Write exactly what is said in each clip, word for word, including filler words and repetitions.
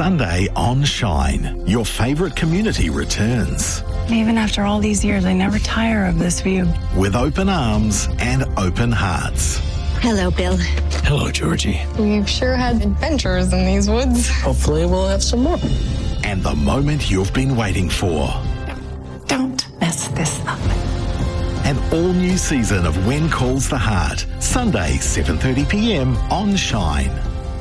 Sunday on Shine, your favourite community returns. Even after all these years, I never tire of this view. With open arms and open hearts. Hello, Bill. Hello, Georgie. We've sure had adventures in these woods. Hopefully we'll have some more. And the moment you've been waiting for. Don't mess this up. An all-new season of When Calls the Heart. Sunday, seven thirty p m on Shine.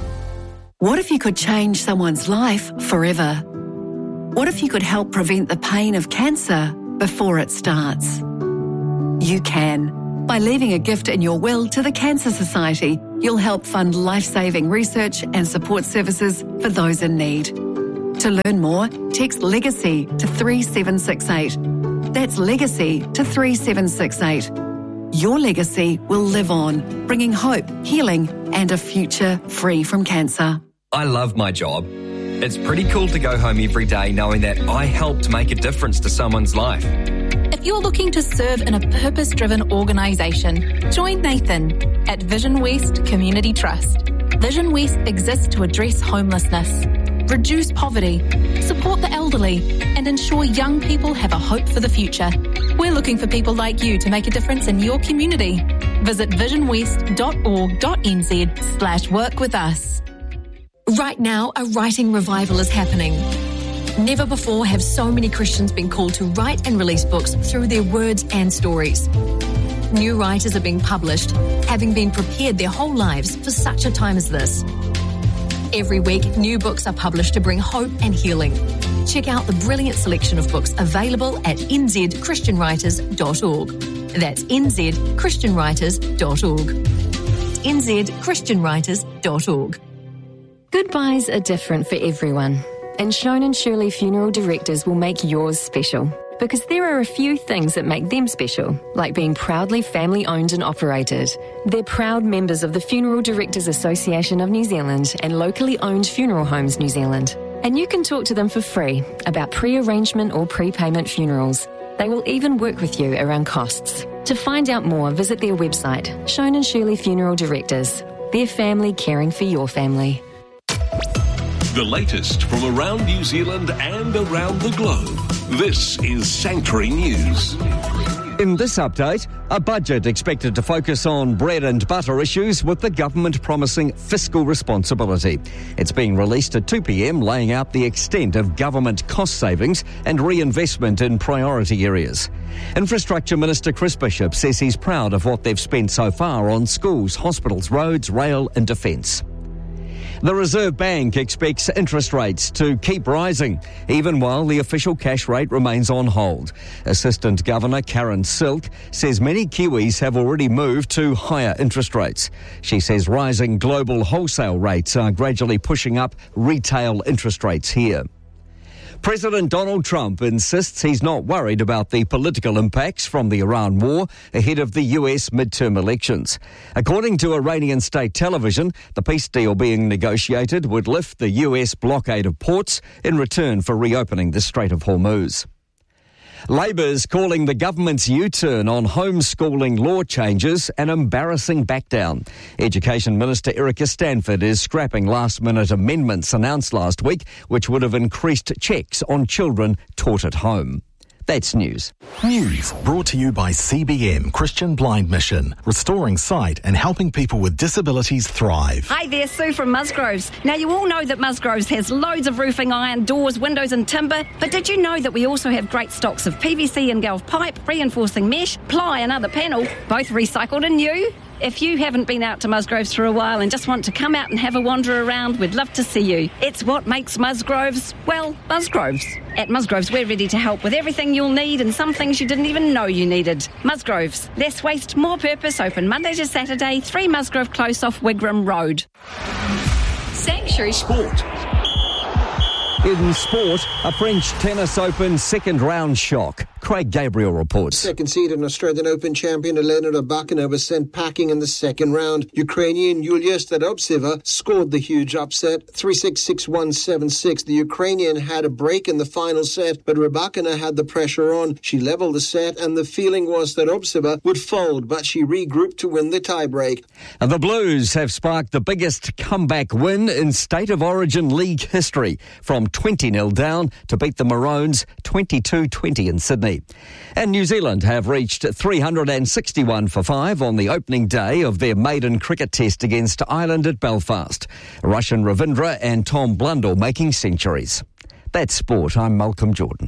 What if you could change someone's life forever? What if you could help prevent the pain of cancer before it starts? You can. By leaving a gift in your will to the Cancer Society, you'll help fund life-saving research and support services for those in need. To learn more, text LEGACY to three seven six eight. That's LEGACY to three seven six eight. Your legacy will live on, bringing hope, healing, and a future free from cancer. I love my job. It's pretty cool to go home every day knowing that I helped make a difference to someone's life. If you're looking to serve in a purpose-driven organisation, join Nathan at Vision West Community Trust. Vision West exists to address homelessness, reduce poverty, support the elderly, and ensure young people have a hope for the future. We're looking for people like you to make a difference in your community. Visit visionwest.org.nz slash work with us. Right now, a writing revival is happening. Never before have so many Christians been called to write and release books through their words and stories. New writers are being published, having been prepared their whole lives for such a time as this. Every week, new books are published to bring hope and healing. Check out the brilliant selection of books available at n z christian writers dot org. That's n z christian writers dot org. n z christian writers dot org. Goodbyes are different for everyone, and Shone and Shirley Funeral Directors will make yours special. Because there are a few things that make them special, like being proudly family-owned and operated. They're proud members of the Funeral Directors Association of New Zealand and locally owned Funeral Homes New Zealand. And you can talk to them for free about pre-arrangement or prepayment funerals. They will even work with you around costs. To find out more, visit their website, Shone and Shirley Funeral Directors. Their family caring for your family. The latest from around New Zealand and around the globe. This is Sanctuary News. In this update, a budget expected to focus on bread and butter issues with the government promising fiscal responsibility. It's being released at two p m, laying out the extent of government cost savings and reinvestment in priority areas. Infrastructure Minister Chris Bishop says he's proud of what they've spent so far on schools, hospitals, roads, rail and defence. The Reserve Bank expects interest rates to keep rising, even while the official cash rate remains on hold. Assistant Governor Karen Silk says many Kiwis have already moved to higher interest rates. She says rising global wholesale rates are gradually pushing up retail interest rates here. President Donald Trump insists he's not worried about the political impacts from the Iran war ahead of the U S midterm elections. According to Iranian state television, the peace deal being negotiated would lift the U S blockade of ports in return for reopening the Strait of Hormuz. Labor's calling the government's U-turn on homeschooling law changes an embarrassing backdown. Education Minister Erica Stanford is scrapping last-minute amendments announced last week, which would have increased checks on children taught at home. That's news. News brought to you by C B M Christian Blind Mission, restoring sight and helping people with disabilities thrive. Hi there, Sue from Musgroves. Now, you all know that Musgroves has loads of roofing iron, doors, windows and timber, but did you know that we also have great stocks of P V C and Galv pipe, reinforcing mesh, ply and other panel, both recycled and new? If you haven't been out to Musgroves for a while and just want to come out and have a wander around, we'd love to see you. It's what makes Musgroves, well, Musgroves. At Musgroves, we're ready to help with everything you'll need and some things you didn't even know you needed. Musgroves, less waste, more purpose, open Monday to Saturday, three Musgrove Close off Wigram Road. Sanctuary Sport. In sport, a French Tennis Open second round shock. Craig Gabriel reports. Second-seeded Australian Open champion Elena Rybakina was sent packing in the second round. Ukrainian Yulia Stadovtseva scored the huge upset, three six, six one, seven six. The Ukrainian had a break in the final set, but Rybakina had the pressure on. She leveled the set, and the feeling was that Stadovtseva would fold, but she regrouped to win the tiebreak. The Blues have sparked the biggest comeback win in State of Origin League history, from twenty nil down to beat the Maroons twenty-two twenty in Sydney. And New Zealand have reached three hundred sixty-one for five on the opening day of their maiden cricket test against Ireland at Belfast. Russian Ravindra and Tom Blundell making centuries. That's sport. I'm Malcolm Jordan.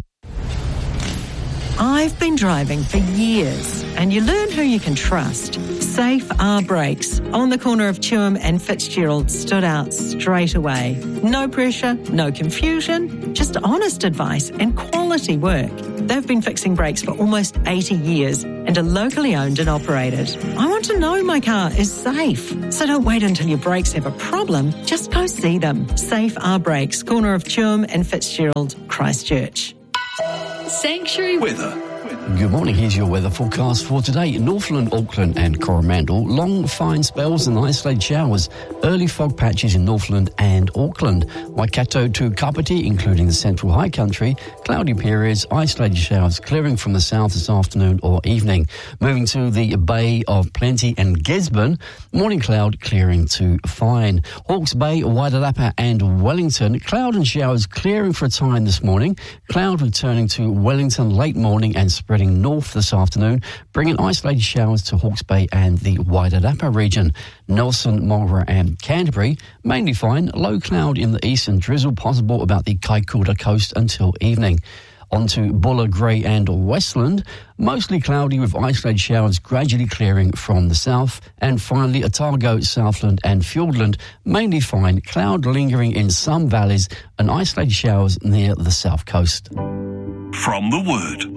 I've been driving for years, and you learn who you can trust. Safe R Brakes on the corner of Tuam and Fitzgerald stood out straight away. No pressure, no confusion, just honest advice and quality work. They've been fixing brakes for almost eighty years and are locally owned and operated. I want to know my car is safe, so don't wait until your brakes have a problem. Just go see them. Safe R Brakes, corner of Tuam and Fitzgerald, Christchurch. Sanctuary weather. Good morning, here's your weather forecast for today. Northland, Auckland and Coromandel. Long, fine spells and isolated showers. Early fog patches in Northland and Auckland. Waikato to Kapiti, including the central high country. Cloudy periods, isolated showers clearing from the south this afternoon or evening. Moving to the Bay of Plenty and Gisborne. Morning cloud clearing to fine. Hawke's Bay, Wairarapa and Wellington. Cloud and showers clearing for a time this morning. Cloud returning to Wellington late morning and spreading north this afternoon, bringing isolated showers to Hawke's Bay and the Wairarapa region. Nelson, Marlborough and Canterbury, mainly fine. Low cloud in the east and drizzle possible about the Kaikoura coast until evening. On to Buller, Grey and Westland, mostly cloudy with isolated showers gradually clearing from the south. And finally, Otago, Southland and Fiordland, mainly fine, cloud lingering in some valleys and isolated showers near the south coast. From the Word.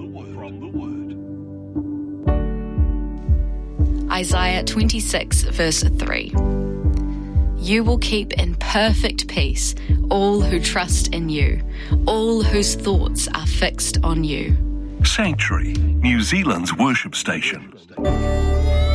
Isaiah twenty-six, verse three. You will keep in perfect peace all who trust in you, all whose thoughts are fixed on you. Sanctuary, New Zealand's worship station.